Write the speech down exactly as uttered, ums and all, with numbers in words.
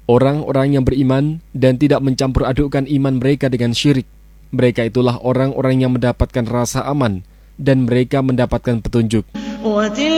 Orang-orang yang beriman dan tidak mencampur adukkan iman mereka dengan syirik, mereka itulah orang-orang yang mendapatkan rasa aman dan mereka mendapatkan petunjuk.